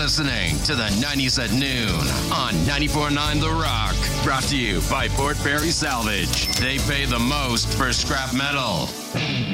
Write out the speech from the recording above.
listening to the 90s at noon on 94.9 The Rock. Brought to you by Port Perry Salvage. They pay the most for scrap metal.